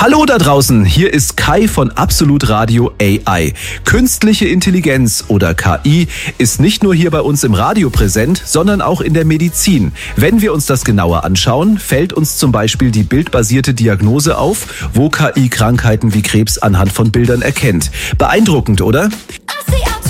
Hallo da draußen, hier ist Kai von Absolut Radio AI. Künstliche Intelligenz oder KI ist nicht nur hier bei uns im Radio präsent, sondern auch in der Medizin. Wenn wir uns das genauer anschauen, fällt uns zum Beispiel die bildbasierte Diagnose auf, wo KI Krankheiten wie Krebs anhand von Bildern erkennt. Beeindruckend, oder?